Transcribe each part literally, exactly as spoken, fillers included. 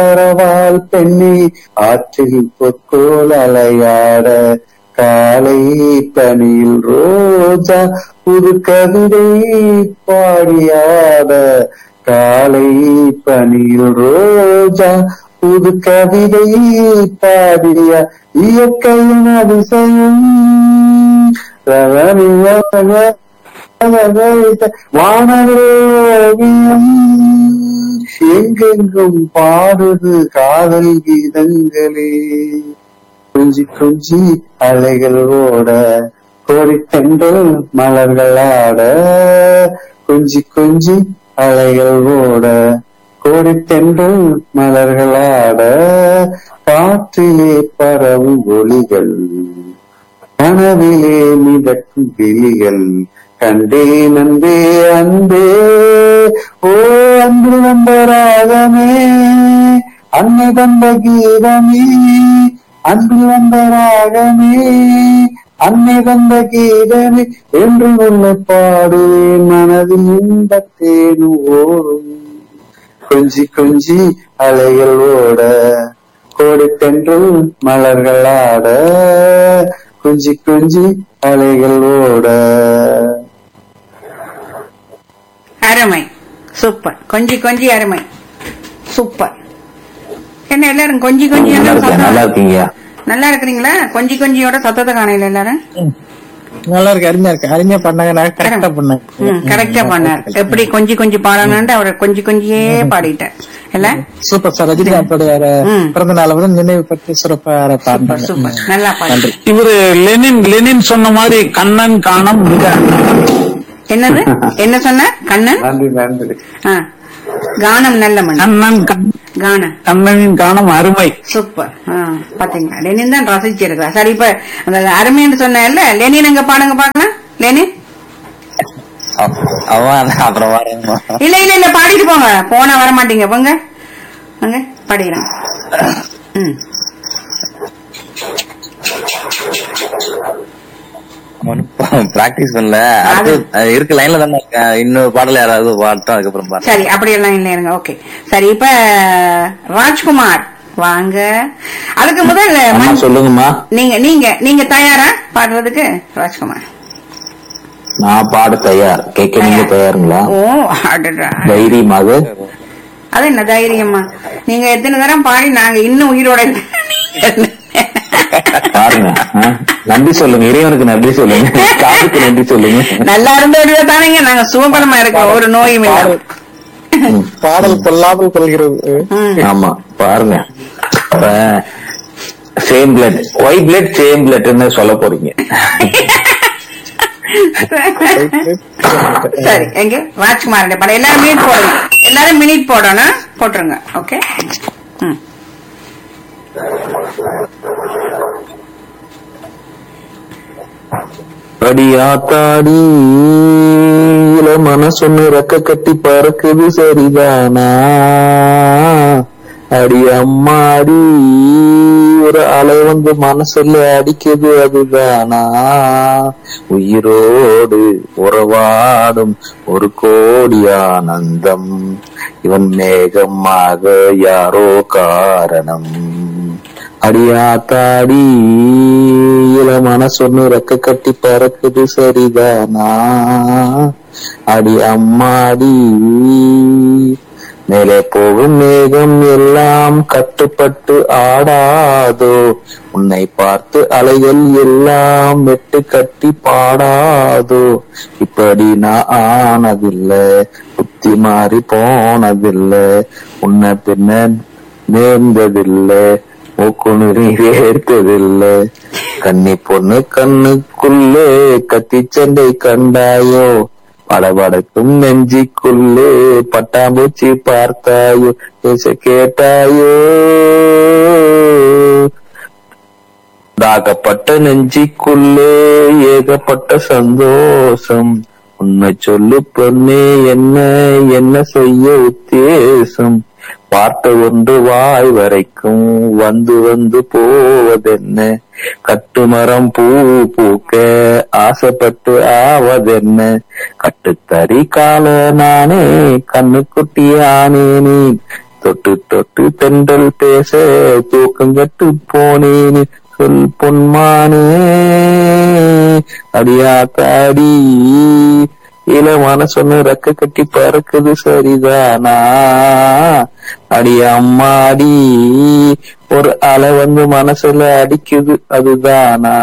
பரவால் பெண்ணே ஆற்றில் பொற்கோல் அலையாட காலை பனியில் ரோஜா புது கவிதை பாடியாட காலை பனியில் ரோஜா புது கவிதை பாடிய இயற்கையின் அதிசயம் வானோவியம் எங்கெங்கும் பாடுது காதல் கீதங்களே கொஞ்சி கொஞ்சி அலைகள் ஓட கோடித்தென்றல் மலர்கள் ஆட கொஞ்சி கொஞ்சி அலைகள் ஓட கோடித்தென்றல் மலர்கள் ஆட காற்றிலே பரவும் ஒளிகள் கனவிலே மிதக்கும் விழிகள் கண்டே நன்பே அன்பே ஓ அன்று வந்த ராகமே அன்னை தந்த கீதமே அன்று வந்த ராகமே அன்னை தந்த கீதமே என்று உன்னை பாடுவேன் மனதில் இந்த தேனு ஓடும் கொஞ்சி கொஞ்சி அலைகள் ஓட கோடித்தென்றல் மலர்கள் ஆட கொஞ்சி கொஞ்சி அலைகள் ஓட. அருமை, சூப்பர். கொஞ்சி கொஞ்சி அருமை, சூப்பர். என்ன எல்லாரும் கொஞ்சி கொஞ்சி நல்லா இருக்கீங்க? நல்லா இருக்கிறீங்களா? கொஞ்சி கொஞ்சியோட சத்தத்தை காணையில எல்லாரும் நல்லா இருக்கு, அருமையா இருக்கு. அருமையா பண்ணாங்க, கரெக்டா பண்ணாங்க. கரெக்டா பண்ணார். எப்படி கொஞ்சி கொஞ்சி பாடணும்னு அவரை கொஞ்சி கொஞ்சியே பாடிட்டேன் இல்ல? Super sir. ரஜினிகாந்தோட பிறந்த நாளை வந்து நினைவு பற்றி சிறப்பா பாடினாங்க. சூப்பர், நல்லா பாடு. இவரு லெனின் லெனின் சொன்ன மாதிரி கண்ணன் காணம் என்னது என்ன சொன்ன? கண்ணன் நன்றி நன்றி. கானம் நல்ல மண். கண்ணன் கானம் கண்ணனின் காணம் அருமை. சூப்பர். பாத்தீங்களா, லெனின் தான் ரசிச்சிருக்கா. சரி, இப்ப அந்த அருமைன்னு சொன்ன லெனின் அங்க பாடுங்க பாக்கலாம். லெனின் அப்புறம் இல்ல இல்ல இல்ல பாடிட்டு போங்க. போனா வர மாட்டீங்க, போங்க அங்க பாடிக்கிறேன். ம் பிராக்டிஸ் பண்ணல, இருக்கு லைன்ல தானே இருக்கேன். இன்னொரு பாடல யாராவது பாட்டா அதுக்கப்புறம். சரி, அப்படி எல்லாம் இல்ல இருங்க. ஓகே, சரி. இப்ப ராஜ்குமார் வாங்க. அதுக்கு முதல்ல சொல்லுங்கம்மா. நீங்க நீங்க நீங்க தயாரா பாடுறதுக்கு? ராஜ்குமார், நான் பாட தயார். கேட்க நீங்க தயாருங்களா? ஓ, தைரியமாக. அது என்ன தைரியம்மா? நீங்க எத்தனை தரம் பாடி நாங்க இன்னும் உயிரோட பாருங்க. நன்றி சொல்லுங்க, இறைவனுக்கு நன்றி சொல்லுங்க, காதுக்கு நன்றி சொல்லுங்க. நல்லா இருந்தோட தானேங்க நாங்க சுகபலமா இருக்கோம், ஒரு நோயும் இல்ல. பாடல் கொள்ளாமல் கொள்கிறது. ஆமா, பாருங்க. Same blood, why blood same பிளட்னு சொல்ல போறீங்க. சரி, எங்க ராஜ்குமாரோட படம் எல்லாரும் மினிட் போடணும், எல்லாரும் மினிட் போடணும், போட்டுருங்க. ஓகே. அடியாத்தாடி மனசொன்னு ரெக்க கட்டி பறக்குது சரிதானா? அடி அம்மாடி ஒரு அலை வந்து மனசுல அடிக்குது அதுதானா? உயிரோடு உறவாடும் ஒரு கோடி ஆனந்தம், இவன் மேகமாக யாரோ காரணம். அடியாத்தாடி இள மனசொன்னு ரெக்க கட்டி பறக்குது சரிதானா? அடி அம்மாடி மேலே போகும் மேகம் எல்லாம் கட்டுப்பட்டு ஆடாதோ? உன்னை பார்த்து அலைகள் எல்லாம் வெட்டு கட்டி பாடாதோ? இப்படி நான் ஆனதில்லை, புத்தி மாறி போனதில்லை, உன்னை பின்ன நேர்ந்ததில்லை, மூக்குணி வேர்த்ததில்லை. கன்னி பொண்ணு கண்ணுக்குள்ளே கத்தி சண்டை கண்டாயோ? படபடக்கும் நெஞ்சிக்குள்ளே பட்டாம்பூச்சி பார்த்தாயோ? பேச கேட்டாயோ? தாகப்பட்ட நெஞ்சிக்குள்ளே ஏகப்பட்ட சந்தோஷம். உண்மை சொல்லு பொண்ணே, என்ன என்ன செய்ய உத்தேசம்? வார்த்தை ஒன்று வாய் வரைக்கும் வந்து வந்து போவதென்ன? கட்டுமரம் பூ பூக்க ஆசைப்பட்டு ஆவதென்ன? கட்டுத்தறி கால நானே கண்ணுக்குட்டி ஆனேனே, தொட்டு தொட்டு தென்றல் பேச தூக்கங்கட்டு போனேன்னு சொல் பொன்மானே அடியா தாடி இளமான சொன்ன ரெக்க கட்டி பறக்குது சரிதானா அடி அம்மாடி ஒரு அலை வந்து மனசுல அடிக்குது அதுதானா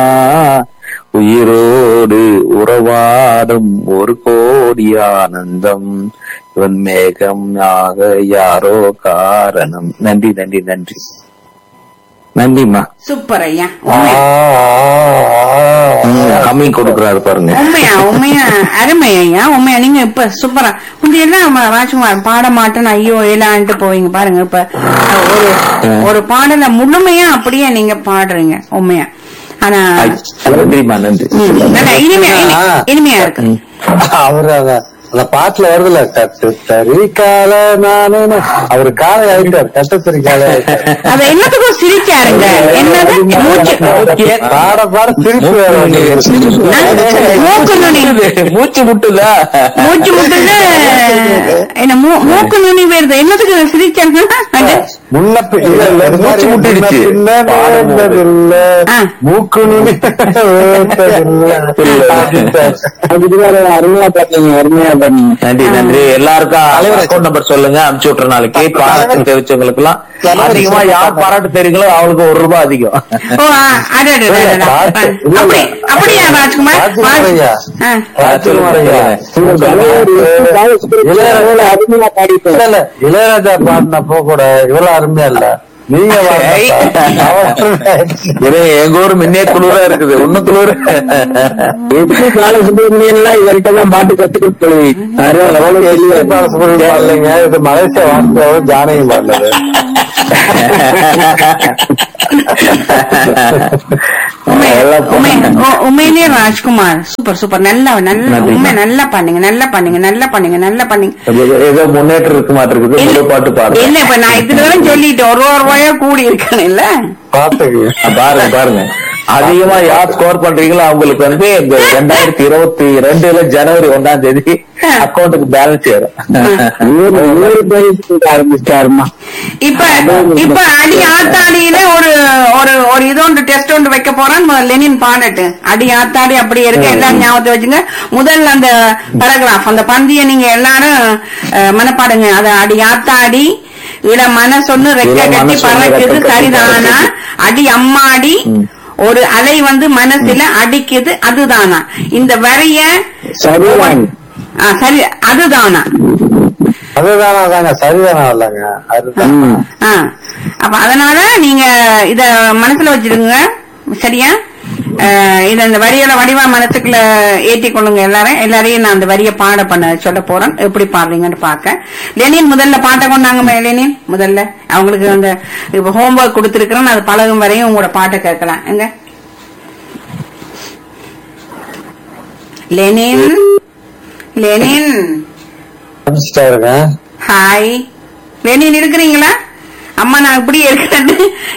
உயிரோடு உறவாடும் ஒரு கோடி ஆனந்தம் இவன் மேகம் ஆக யாரோ காரணம். நன்றி நன்றி நன்றி நன்றிம்மா. சூப்பர் ஐயா. அம்மி கொடுக்குறாரு பாருங்க. உண்மையா உண்மையா அருமை ஐயா. உண்மையா நீங்க இப்ப சூப்பரா முந்தையெல்லாம் ராஜ்குமார் பாட மாட்டேன்னு ஐயோ ஏலான்ட்டு போவீங்க பாருங்க. இப்ப ஒரு ஒரு பாடல முழுமையா அப்படியே நீங்க பாடுறீங்க உண்மையா. ஆனா நன்றிமா நன்றி. இனிமையா இனிமையா இருக்கு. அவரு அந்த பாட்டுல வருதுல கட்டு தறி கால நானு அவரு காலை ஆயிட்டார். கட்டு தறி காலை அத என்னத்துக்கும் சிரிச்சாருங்க. என்னது மூச்சு பாட பாட திருப்பி மூக்கு நுனி மூச்சு முட்டுல மூச்சு முட்டுல என்ன மூக்கு நுனி வருது. என்னத்துக்கு சிரிச்சாங்க? முன்ன மூச்சு முட்டிடுச்சு மூக்கு நுனி அருமையா பாத்தீங்க. அருமையா நன்றி நன்றி. எல்லாருக்கும் அக்கௌண்ட் நம்பர் சொல்லுங்க, அனுப்பிச்சு விட்டுற. நாளைக்கு பாராட்டு தெரிவிச்சவங்களுக்கு எல்லாம் அதிகமா யார் பாராட்டு தெரியுங்களோ அவங்களுக்கு ஒரு ரூபாய் அதிகம். அப்படியா ராஜ்குமார்? இளையராஜா பாடினப்போ கூட இவ்வளவு அருமையா இல்ல. நீங்க எங்க ஊர் மின்னே குளிரா இருக்குது. ஒன்னும் குளிர் சுப்பிரமணியன் இவர்கிட்ட பாட்டு கத்து கொடுத்துருங்க. இது மலேசியா வாசியாவும் ஜானகி பாடுறது. உண்மையிலேயே ராஜ்குமார் சூப்பர் சூப்பர். நல்லா நல்லா உண்மை நல்லா பண்ணீங்க நல்லா பண்ணீங்க நல்லா பண்ணீங்க நல்லா பண்ணீங்க. ஏதோ முன்னேற்றம் இருக்க மாட்டிருக்குது. பாட்டு பாருங்க. இல்ல இப்ப நான் இதுலதான் சொல்லிட்டேன் ஒரு ஒரு ரூபாயா கூடி இருக்கேன் இல்ல. பாருங்க பாருங்க அதிகமா யார் ஸ்கோர் பண்றீங்களோ அவங்களுக்கு வந்து இந்த ரெண்டாயிரத்தி இருபத்தி ரெண்டுல ஜனவரி ஒன்னாம் தேதி அக்கௌண்ட்டுக்கு பேலன்ஸ் ஏறும். ஆரம்பிச்சாருமா. இப்ப இப்ப அடி ஆத்தாடியில ஒரு ஒரு ஒரு இது ஒன்று டெஸ்ட் ஒன்று வைக்க போறான். லெனின் பாடட்டு அடி ஆத்தாடி அப்படியே இருக்கு. எல்லாரும் ஞாபகத்தை வச்சுங்க. முதல்ல அந்த பேராகிராஃப் அந்த பந்திய நீங்க எல்லாரும் மனப்பாடுங்க. அது அடி ஆத்தாடி இட மனசொன்னு ரெக்க கட்டி பறக்குது சரிதானா அடி அம்மாடி ஒரு அலை வந்து மனசுல அடிக்குது அதுதானா இந்த வரைய சரி அதுதானா அதுதானா சரிதானா இல்லங்க அதுதான். அப்ப அதனால நீங்க இத மனசுல வச்சிருங்க சரியா. இத இந்த வரியோட வடிவா மனசுக்குள்ள ஏற்றி கொள்ளுங்க எல்லாரும். எல்லாரையும் நான் அந்த வரிய பாட பண்ண சொல்ல போறேன். எப்படி பாடுறீங்கன்னு பாக்க. லெனின் முதல்ல பாட்டை கொண்டாங்க. லெனின் முதல்ல அவங்களுக்கு அந்த இப்ப ஹோம்ஒர்க் கொடுத்திருக்கிறேன். அது பழகும் வரையும் உங்களோட பாட்டை கேட்கலாம். எங்க லெனின் லெனின் ஹாய் லெனின் இருக்கிறீங்களா? அம்மா நான் இப்படி இருக்கிறேன்.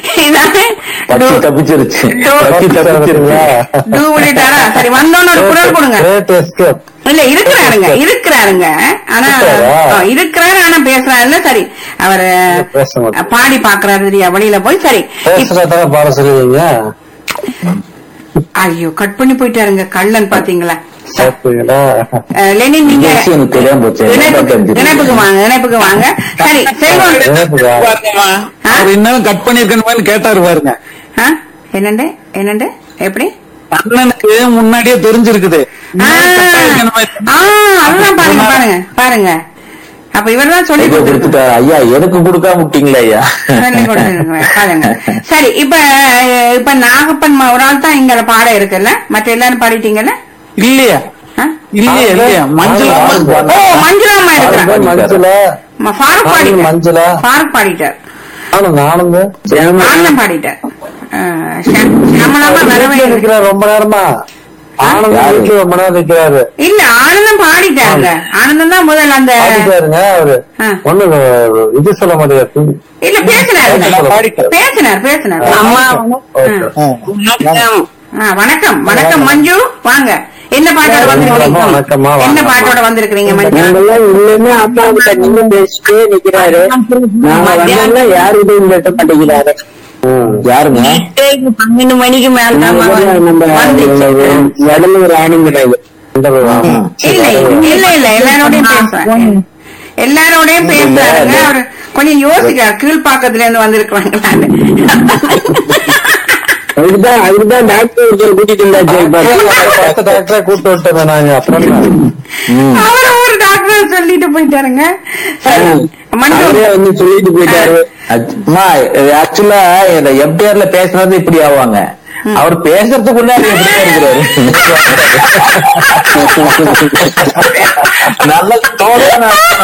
சரி வந்தோன்னு ஒரு குரல் கொடுங்க. இல்ல இருக்கிறாருங்க இருக்கிறாருங்க ஆனா இருக்கிறாரு ஆனா பேசுறாரு. சரி அவரு பாடி பாக்குறாரு சரியா வெளியில போய். சரி பாட சொல்லுவீங்க. ஐயோ கட் பண்ணி போயிட்டாருங்க கள்ளன் பாத்தீங்களா. லெனின் நீங்க நினைப்புக்கு வாங்க நினைப்புக்கு வாங்க. சரி இன்னும் கட் பண்ணிருக்கேன்னு கேட்டாரு பாருங்க. என்னண்டு என்னண்டு எப்படி அண்ணனுக்கு முன்னாடியே தெரிஞ்சிருக்குது. அதுதான் பாருங்க பாருங்க பாருங்க. அப்ப இவர்தான் சொல்லி கொடுத்துட்டா ஐயா எனக்கு கொடுக்காம விட்டீங்களா ஐயா. பாருங்க. சரி இப்ப இப்ப நாகப்பன் ஒரு ஆள் தான் இங்க பாட இருக்குல்ல. மற்ற எல்லாரும் பாடிட்டீங்கல்ல. இல்லையா இல்லையா இல்லையா மஞ்சள் மஞ்சுளாமா இருக்கிறார். ஃபாரூக் பாடிட்டார். ஃபாரூக் பாடிட்டார். ஆனந்தம் பாடிட்டார். ரொம்ப நேரமா ஆனந்தம் ரொம்ப நேரம் இருக்கிறாரு. இல்ல ஆனந்தம் பாடிட்டாருங்க. ஆனந்தம் தான் முதல்ல அந்த அவரு ஒண்ணு இது சொல்ல மாட்டேங்க. இல்ல பேசினாரு பேசினார் பேசினார். வணக்கம் வணக்கம் மஞ்சு வாங்க. என்ன பாட்டோட வந்திருக்கிறீங்க? வணக்கம்மா, வாங்க. என்ன பாட்டோட வந்திருக்கிறீங்க மஞ்சள்? நாங்கெல்லாம் இன்னுமே அப்பா கிட்ட நின்று பேசிட்டே நிக்கிறாரு. நாங்க வந்தோம்னா யாரு இதையும் பேச மாட்டேங்கிறாரு. யாருங்க? பன்னெண்டு மணிக்கு மேல நம்ம வடலூர் ராணிங்கிறாரு. இல்ல இல்ல இல்ல எல்லாரோடையும் பேசுறேன், எல்லாரோடையும் பேசுறாங்க. அவரு கொஞ்சம் யோசிக்கிறார், கீழ்பாக்கத்துல இருந்து வந்திருக்கிறாங்களான்னு. அதுக்குதான் அதுக்குதான் டாக்டர் ஒருத்தர் கூட்டிட்டு இருந்தாச்சு. டாக்டரை கூட்டு விட்டோம் நாங்க. அப்புறம் அவரு ஒரு டாக்டர் சொல்லிட்டு போயிட்டாருங்க. அவரே வந்து சொல்லிட்டு போயிட்டாரு. ஆக்சுவலா இந்த எம்டிஆர்ல பேசுறது இப்படி ஆவாங்க. அவர் பேசுறதுக்குள்ள இருக்கிறாரு. நல்ல தோழ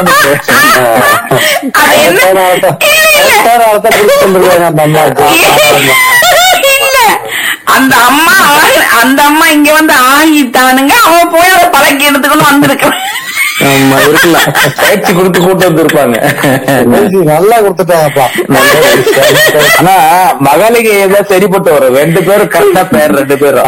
அந்த அம்மா அந்த அம்மா இங்க வந்து ஆகிட்டானுங்க. அவன் போய் அதை பழக்கி எடுத்துக்கணும் வந்திருக்கான். இருக்கலாம், பயிற்சி கொடுத்து கூட்டு வந்துருப்பாங்க. நல்லா கொடுத்துட்டாங்கப்பா. ஆனா மகளிகை ஏதாவது சரிப்பட்டு வரும். ரெண்டு பேரும் கரெக்டா பேர், ரெண்டு பேரும்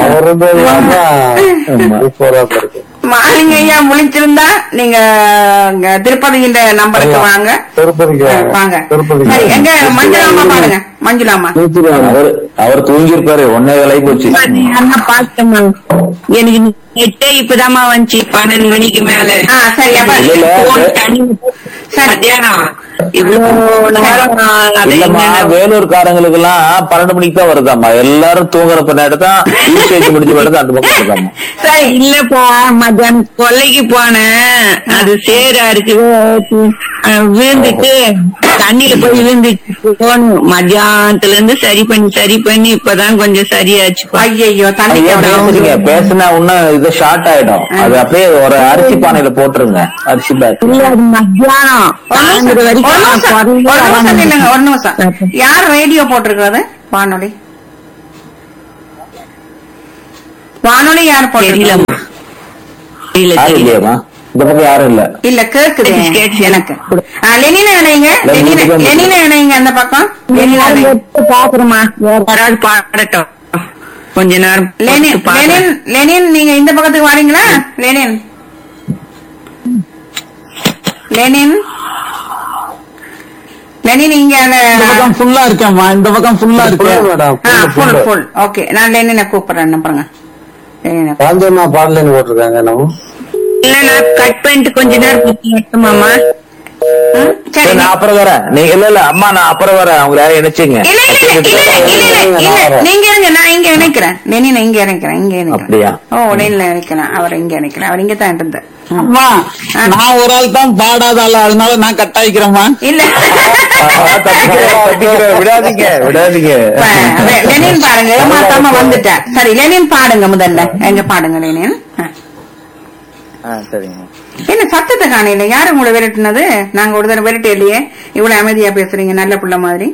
மாலிங்க ஐயா முழிச்சிருந்தா நீங்க திருப்பதியின் நம்பருக்கு வாங்க. திருப்பதிக்கு வாங்க. சரி, எங்க மஞ்சுளாமா பாருங்க. மஞ்சுளாமா அவர் அவர் தூங்கிருப்பாரு. ஒன்னே வேலை போச்சு. பாத்தமா எனக்கு நெட்டே இப்பதாமா வந்துச்சு பன்னெண்டு மணிக்கு மேல. சரி மத்தியானம் இவ்வளவு இல்லம்மா, வேலூர்காரங்களுக்கு எல்லாம் பன்னெண்டு மணிக்கு தான் வருதாம்மா. எல்லாரும் தூங்குறப்ப நேரம் தான் யூசேஜ் முடிஞ்ச வருது. அந்த பக்கம் வருதாம்மா. சரி இல்லப்பா, மத்தியானம் கொல்லைக்கு போனேன். அது சேரா இருக்கு, விழுந்துட்டு தண்ணியில போய் விழுந்துட்டு போகணும். மத்தியானத்துல இருந்து சரி பண்ணி சரி பண்ணி இப்பதான் கொஞ்சம் சரியாச்சு. ஐயோ தண்ணி பேசுறீங்க, பேசுனா இன்னும் இது ஷார்ட் ஆயிடும். அது அப்படியே ஒரு அரிசி பானையில போட்டுருங்க. அரிசி பேக் மத்தியானம் வரைக்கும். ஒரு நிமிஷம், யார் ரேடியோ போட்டிருக்கிறது? வானொலி வானொலி யார் போட்டிருக்கீங்க? இல்லையாமா, இந்த பக்கம் யாரும் இல்ல. இல்ல கேக்குது எனக்கு. லெனின இணைங்க, லெனின இணைங்க அந்த பக்கம். பாக்குறோமா, யாராவது பாடட்டும் கொஞ்ச நேரம். லெனின் லெனின் லெனின் நீங்க இந்த பக்கத்துக்கு வாரீங்களா? லெனின் லெனின் லெனின் இங்க ஃபுல்லா இருக்கேம்மா. இந்த பக்கம் ஃபுல்லா இருக்கு. ஓகே, நான் லெனினை கூப்பிடுறேன். பாருங்க, பாஞ்சம்மா பாடலன்னு போட்டிருக்காங்க. நம்ம இல்ல கட் பண்ணிட்டு கொஞ்ச நேரம் மாமா. சரி, நான் அப்புறம் வரேன். நீங்க இல்ல இல்ல அம்மா, நான் அப்புறம் வரேன். அவங்க யாரும் இணைச்சிங்க. நீங்க இருங்க, நான் இங்க இணைக்கிறேன். லெனின் இங்க இணைக்கிறேன். இங்க இணைக்கிறேன். அப்படியா? ஓ, லெனின்ல இணைக்கிறேன். அவர் இங்க இணைக்கிறேன். அவர் இங்க தான் இருந்தேன். நான் ஒரு ஆள் தான் பாடாத ஆள், அதனால நான் கட்டாயிக்கிறேம்மா. இல்ல விடாதீங்க விடாதீங்க. லெனின் பாருங்க, ஏமாத்தாம வந்துட்டேன். சரி, லெனின் பாடுங்க முதல்ல. எங்க பாடுங்க லெனின். சரிங்க. என்ன சத்தத்தை காணையில? யாரு உங்களை விரட்டுனது? நாங்க ஒரு தடவை விரட்டு இல்லையே. இவ்வளவு அமைதியா பேசுறீங்க, நல்ல புள்ள மாதிரி.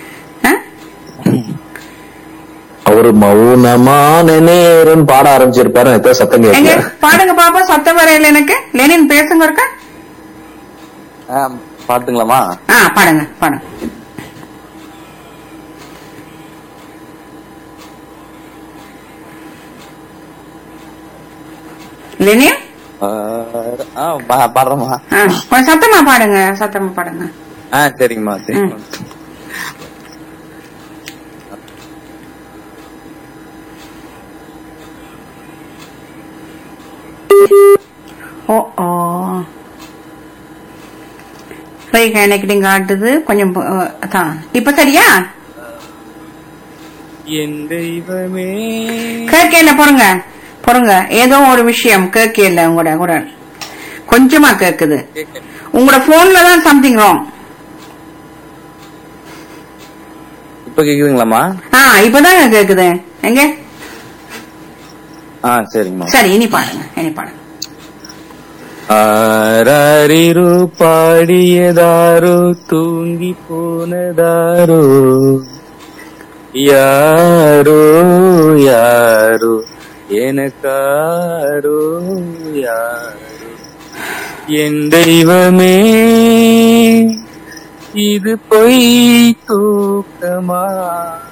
அவரு மௌனமான நேரம் பாட ஆரம்பிச்சிருப்பாரு. எத்தனை சத்தம் எங்க கேட்க பாடுங்க பாப்பா. சத்தம் வரையில எனக்கு. லெனின் பேசுங்க இருக்கா? பாட்டுங்களாமா? ஆ, பாடுங்க பாடுங்க. லெனின் பாடுறோமா? கொஞ்சம் சத்தமா பாடுங்க, சத்தமா பாடுங்க. ஆ சரிங்கம்மா, சரி. ஓ ஓ கனெக்டிங் காட்டுது கொஞ்சம். இப்ப சரியா? கேட்கல பொறுங்க பொறுங்க. ஏதோ ஒரு விஷயம் கேட்கல. உங்களோட கூட கொஞ்சமா கேக்குது. உங்களோட போன்ல தான் சம்திங் ராங். இப்ப கேக்குதுங்களாமா? ஆ, இப்பதான் கேக்குது. எங்க? ஆ சரிங்கம்மா. சரி, இனி பாருங்க, இனி பாருங்க. ஆராரிரு பாடியதாரோ தூங்கி போனதாரோ யாரோ யாரோ எனக்காரோ யாரோ என் தெய்வமே இது பொய் தூக்கமா